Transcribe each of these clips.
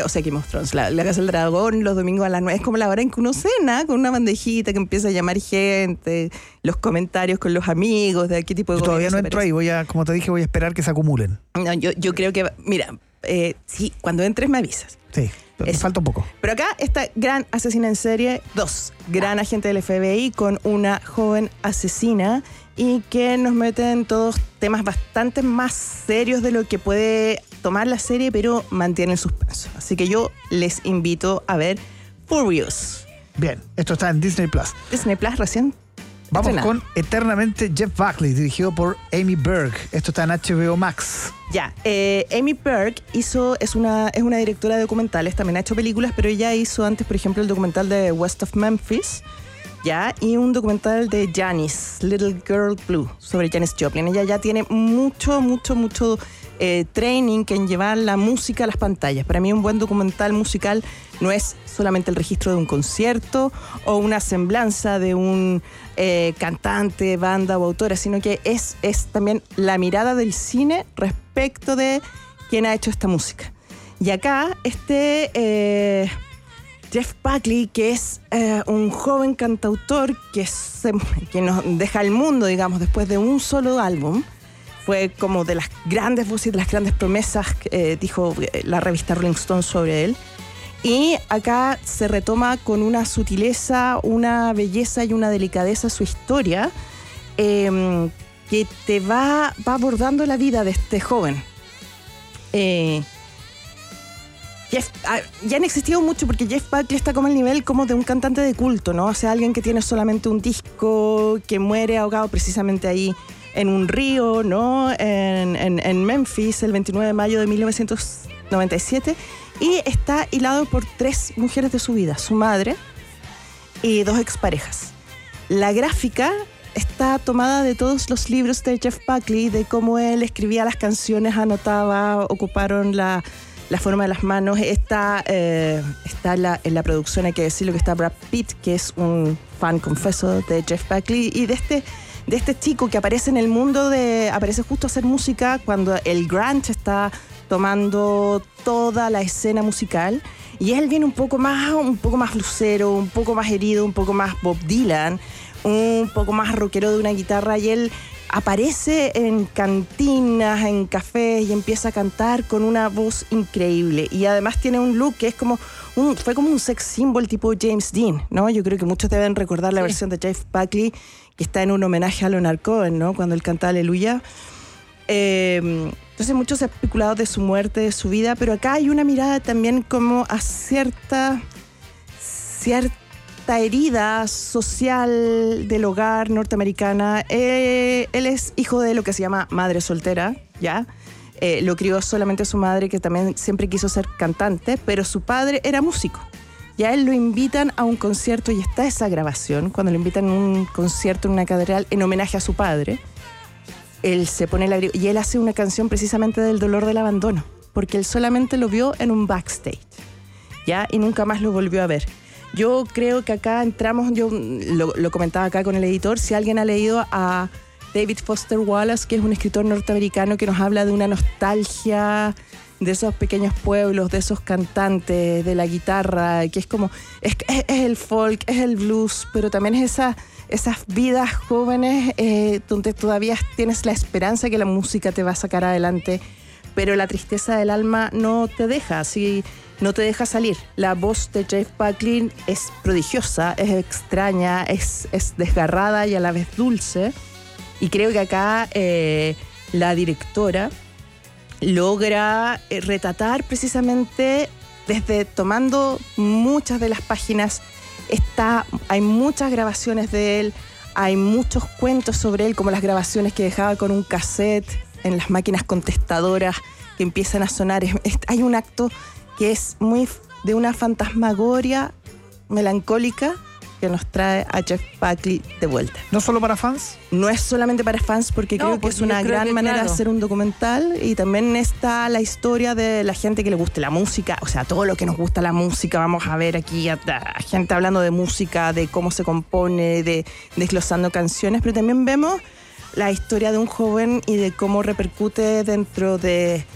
o sea, Game of Thrones, la Casa del Dragón, los domingos a las 9, es como la hora en que uno cena con una bandejita que empieza a llamar gente, los comentarios con los amigos, de qué tipo de... Yo todavía no entro ahí, como te dije, voy a esperar que se acumulen. No, yo creo que, mira, sí, cuando entres me avisas. Sí, me falta un poco. Pero acá esta gran asesina en serie, gran agente del FBI con una joven asesina y que nos mete en todos temas bastante más serios de lo que puede tomar la serie, pero mantiene el suspenso. Así que yo les invito a ver Furious. Bien, esto está en Disney Plus. Disney Plus recién. Vamos estrenado. con Eternamente Jeff Buckley, dirigido por Amy Berg. Esto está en HBO Max. Ya, Amy Berg es una directora de documentales, también ha hecho películas, pero ella hizo antes, por ejemplo, el documental de West of Memphis, ya, y un documental de Janis, Little Girl Blue, sobre Janis Joplin. Ella ya tiene mucho training en llevar la música a las pantallas. Para mí un buen documental musical no es solamente el registro de un concierto o una semblanza de un cantante, banda o autora, sino que es también la mirada del cine respecto de quién ha hecho esta música. Y acá Jeff Buckley, que es un joven cantautor que nos deja el mundo, digamos, después de un solo álbum. Fue como de las grandes voces, de las grandes promesas, dijo la revista Rolling Stone sobre él. Y acá se retoma con una sutileza, una belleza y una delicadeza su historia, que te va abordando la vida de este joven. Ya han existido mucho porque Jeff Buckley está como al nivel como de un cantante de culto, ¿no? O sea, alguien que tiene solamente un disco, que muere ahogado precisamente ahí en un río, ¿no? En Memphis, el 29 de mayo de 1997, y está hilado por 3 mujeres de su vida, su madre y 2 exparejas. La gráfica está tomada de todos los libros de Jeff Buckley, de cómo él escribía las canciones, anotaba, ocuparon la forma de las manos. Está en la producción, hay que decirlo, que está Brad Pitt, que es un fan confeso de Jeff Buckley, y de este chico que aparece en el mundo aparece justo a hacer música cuando el grunge está tomando toda la escena musical, y él viene un poco más blusero, un poco más herido, un poco más Bob Dylan, un poco más rockero de una guitarra, y él aparece en cantinas, en cafés, y empieza a cantar con una voz increíble. Y además tiene un look que es fue como un sex symbol tipo James Dean, ¿no? Yo creo que muchos deben recordar la versión de Jeff Buckley, que está en un homenaje a Leonard Cohen, ¿no? Cuando él canta Aleluya. Entonces muchos han especulado de su muerte, de su vida, pero acá hay una mirada también como a cierta herida social del hogar norteamericana. Él es hijo de lo que se llama madre soltera, ¿ya? Lo crió solamente su madre, que también siempre quiso ser cantante, pero su padre era músico. Y a él lo invitan a un concierto, y está esa grabación, cuando lo invitan a un concierto en una catedral en homenaje a su padre. Él se pone y él hace una canción precisamente del dolor del abandono, porque él solamente lo vio en un backstage, ¿ya? Y nunca más lo volvió a ver. Yo creo que acá entramos, yo lo comentaba acá con el editor, si alguien ha leído a David Foster Wallace, que es un escritor norteamericano que nos habla de una nostalgia de esos pequeños pueblos, de esos cantantes, de la guitarra, que es como, es el folk, es el blues, pero también es esas vidas jóvenes donde todavía tienes la esperanza que la música te va a sacar adelante, pero la tristeza del alma no te deja, no te deja salir. La voz de Jeff Buckley es prodigiosa, es extraña, es desgarrada y a la vez dulce. Y creo que acá la directora logra retratar precisamente desde tomando muchas de las páginas. Hay muchas grabaciones de él, hay muchos cuentos sobre él, como las grabaciones que dejaba con un cassette en las máquinas contestadoras que empiezan a sonar. Hay un acto que es muy de una fantasmagoria melancólica que nos trae a Jeff Buckley de vuelta. ¿No solo para fans? No es solamente para fans, porque creo que es una gran manera de hacer un documental, y también está la historia de la gente que le guste la música, o sea, todo lo que nos gusta la música. Vamos a ver aquí a gente hablando de música, de cómo se compone, desglosando canciones, pero también vemos la historia de un joven y de cómo repercute dentro de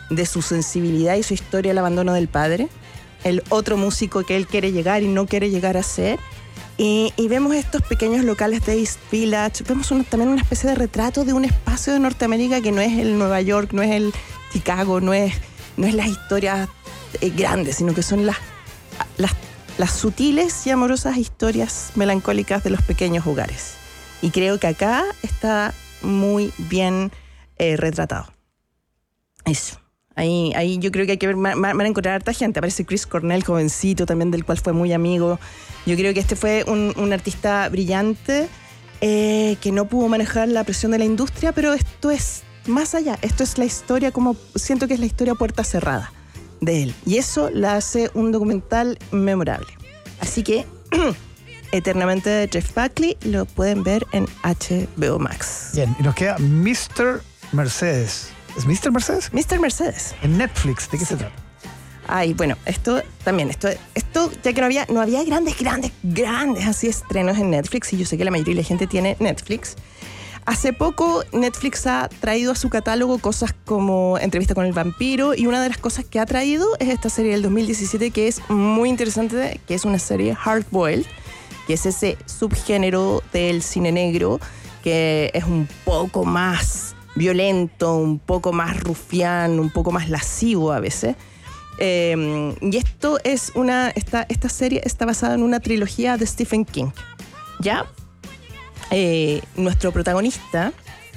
de su sensibilidad y su historia al abandono del padre, el otro músico que él quiere llegar y no quiere llegar a ser. Y vemos estos pequeños locales de East Village, vemos también una especie de retrato de un espacio de Norteamérica que no es el Nueva York, no es el Chicago, no es las historias grandes, sino que son las sutiles y amorosas historias melancólicas de los pequeños hogares. Y creo que acá está muy bien retratado. Eso. Ahí yo creo que hay que ver, van a encontrar harta gente. Aparece Chris Cornell, jovencito, también del cual fue muy amigo. Yo creo que este fue un artista brillante que no pudo manejar la presión de la industria, pero esto es más allá. Esto es la historia, como siento que es la historia puerta cerrada de él. Y eso la hace un documental memorable. Así que, Eternamente de Jeff Buckley lo pueden ver en HBO Max. Bien, y nos queda Mr. Mercedes. ¿Es Mr. Mercedes? Mr. Mercedes. En Netflix, ¿de qué se trata? Ay, bueno, esto ya que no había grandes así estrenos en Netflix, y yo sé que la mayoría de la gente tiene Netflix. Hace poco Netflix ha traído a su catálogo cosas como Entrevista con el vampiro, y una de las cosas que ha traído es esta serie del 2017 que es muy interesante, que es una serie Hard Boiled, que es ese subgénero del cine negro que es un poco más violento, un poco más rufián, un poco más lascivo a veces. Y esto es esta serie está basada en una trilogía de Stephen King. ¿Ya? Nuestro protagonista,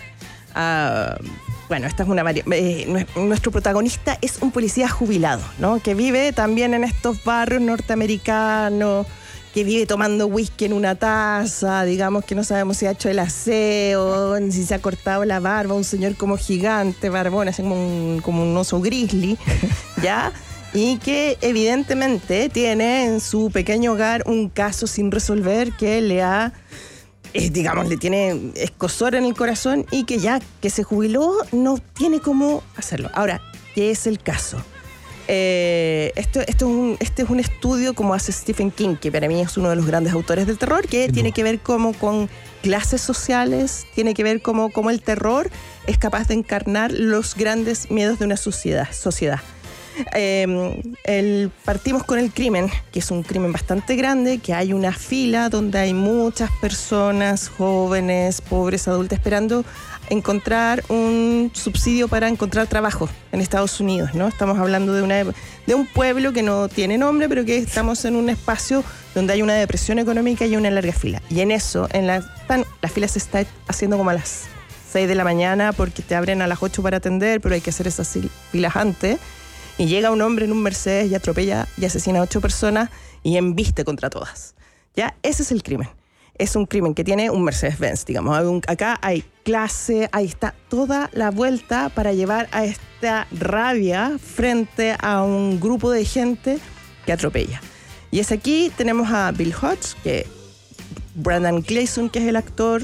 nuestro protagonista es un policía jubilado, ¿no? Que vive también en estos barrios norteamericanos, que vive tomando whisky en una taza, digamos que no sabemos si ha hecho el aseo, si se ha cortado la barba, un señor como gigante, barbón, así como un oso grizzly, ¿ya? Y que evidentemente tiene en su pequeño hogar un caso sin resolver que le tiene escosor en el corazón, y que ya que se jubiló no tiene cómo hacerlo. Ahora, ¿qué es el caso? Este es un estudio como hace Stephen King, que para mí es uno de los grandes autores del terror, que tiene que ver como con clases sociales, tiene que ver como el terror es capaz de encarnar los grandes miedos de una sociedad. Partimos con el crimen, que es un crimen bastante grande, que hay una fila donde hay muchas personas, jóvenes, pobres, adultos, esperando encontrar un subsidio para encontrar trabajo en Estados Unidos, ¿no? Estamos hablando de un pueblo que no tiene nombre, pero que estamos en un espacio donde hay una depresión económica y una larga fila. Y en eso, la fila se está haciendo como a las 6 de la mañana, porque te abren a las 8 para atender, pero hay que hacer esas filas antes. Y llega un hombre en un Mercedes y atropella y asesina a 8 personas y embiste contra todas. ¿Ya? Ese es el crimen. Es un crimen que tiene un Mercedes-Benz, digamos. Acá hay clase, ahí está toda la vuelta para llevar a esta rabia frente a un grupo de gente que atropella. Y es aquí, tenemos a Bill Hodge, que Brendan Gleeson, que es el actor,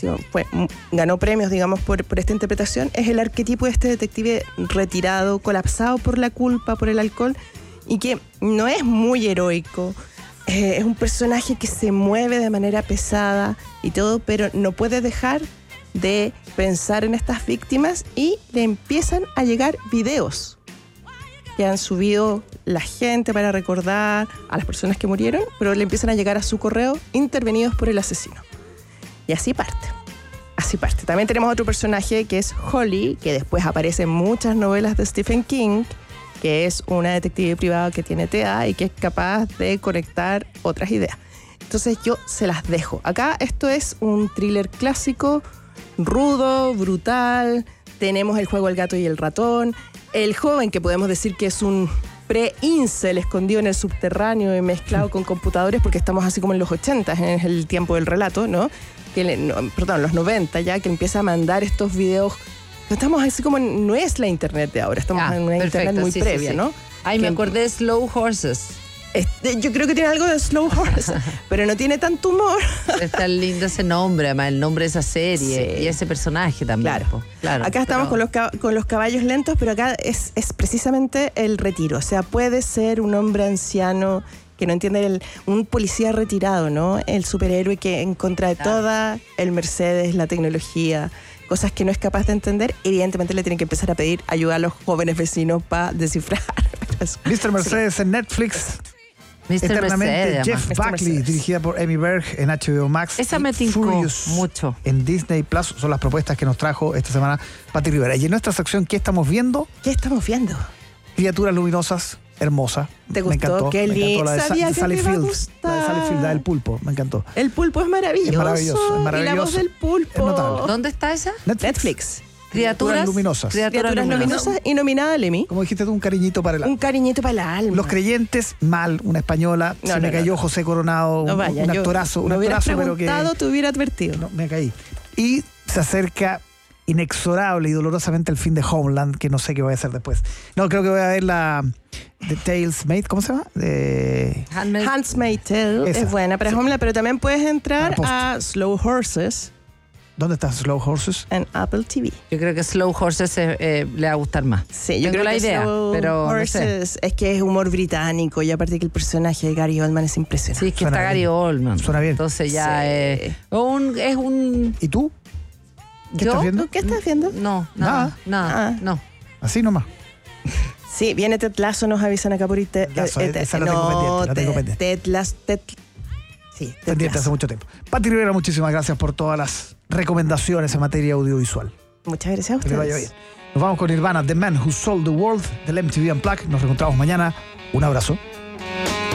ganó premios, digamos, por esta interpretación. Es el arquetipo de este detective retirado, colapsado por la culpa, por el alcohol, y que no es muy heroico. Es un personaje que se mueve de manera pesada y todo, pero no puede dejar de pensar en estas víctimas, y le empiezan a llegar videos que han subido la gente para recordar a las personas que murieron, pero le empiezan a llegar a su correo intervenidos por el asesino. Y así parte. También tenemos otro personaje que es Holly, que después aparece en muchas novelas de Stephen King, que es una detective privada que tiene TEA y que es capaz de conectar otras ideas. Entonces yo se las dejo. Acá esto es un thriller clásico, rudo, brutal. Tenemos el juego El gato y el ratón. El joven, que podemos decir que es un pre-incel escondido en el subterráneo y mezclado con computadores, porque estamos así como en los 80, en el tiempo del relato, ¿no? Los 90 ya, que empieza a mandar estos videos. Estamos así como, no es la internet de ahora, estamos en una internet muy previa, ¿no? Ay, me acordé de Slow Horses. Yo creo que tiene algo de Slow Horses, pero no tiene tanto humor. Está lindo ese nombre, además, el nombre de esa serie, sí. Y ese personaje también. Claro. Acá estamos con los caballos lentos, pero acá es precisamente el retiro. O sea, puede ser un hombre anciano que no entiende, un policía retirado, ¿no? El superhéroe que en contra de toda el Mercedes, la tecnología, cosas que no es capaz de entender, evidentemente le tienen que empezar a pedir ayuda a los jóvenes vecinos para descifrar. Mr. Mercedes en Netflix. Mr. Eternamente Mercedes, Jeff además. Buckley, Mercedes. dirigida por Amy Berg en HBO Max. Esa y me tincó Furious mucho. en Disney Plus son las propuestas que nos trajo esta semana Pati Rivera. Y en nuestra sección, ¿qué estamos viendo? ¿Qué estamos viendo? Criaturas luminosas, hermosa. ¿Te Me gustó? encantó. Qué Me encantó la de, Sabía de que Sally te iba a Field. gustar. La de Sally Field, la del pulpo. Me encantó. El pulpo es maravilloso. Es maravilloso, es maravilloso. Y la voz del pulpo. Es notable. ¿Dónde está esa? Netflix. Criaturas luminosas. Criaturas luminosas y nominada al Emmy. Como dijiste tú, un cariñito para el alma. Un cariñito para el alma. Los creyentes, mal, una española. No, se no, me no, cayó no. José Coronado, No un vaya, actorazo, me hubieras pero que... preguntado, te hubiera advertido. No, me caí. Y se acerca inexorable y dolorosamente el fin de Homeland, que no sé qué voy a hacer después. No, creo que voy a ver la The Tales Made, ¿cómo se llama? Handmaid's Tale Esa. es buena para Sí. Homeland, pero también puedes entrar Para a Slow Horses ¿Dónde está Slow Horses? en Apple TV. Yo creo que Slow Horses le va a gustar más. Sí, yo Tengo creo la que idea, Slow pero no sé. Horses es que es humor británico y aparte que el personaje de Gary Oldman es impresionante. Sí, es que Suena está Gary bien. Oldman. Suena bien. Entonces ya Sí. es un... ¿Y tú? ¿Qué ¿Yo? estás viendo? ¿Qué estás viendo? No, nada. Ah. No. Así nomás. Sí, viene Ted Lasso, nos avisan acá por Ted Lasso, esa la tengo pendiente, la tengo pendiente. Ted Lasso, sí, Ted Pendiente hace Lasso. mucho tiempo. Pati Rivera, muchísimas gracias por todas las recomendaciones en materia audiovisual. Muchas gracias a Que le ustedes. vaya bien. Nos vamos con Nirvana, The Man Who Sold the World, del MTV Unplugged. Nos reencontramos mañana. Un abrazo.